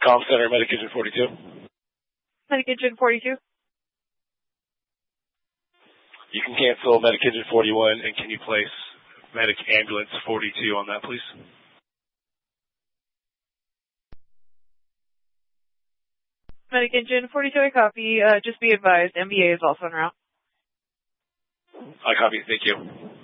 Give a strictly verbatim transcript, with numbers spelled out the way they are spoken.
Comm Center, Medic Engine forty-two. Medic Engine forty-two. You can cancel Medic Engine forty-one, and can you place Medic Ambulance forty-two on that, please? Medic Engine forty-two, I copy. Uh, just be advised, M B A is also en route. I copy, thank you.